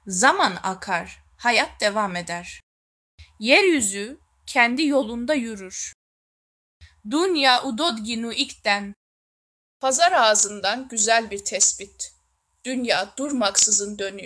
Zaman akar, hayat devam eder. Yeryüzü kendi yolunda yürür. Dünya udodginu ikten. Pazar ağzından güzel bir tespit. Dünya durmaksızın dönüyor.